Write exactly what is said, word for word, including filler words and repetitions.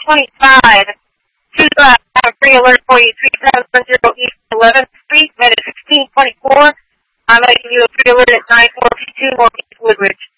twenty-five. Two, uh, I have a free alert for you, three seven zero East eleventh Street, minute sixteen twenty-four. I'm going to give you a free alert at nine four two two Northeast Woodridge.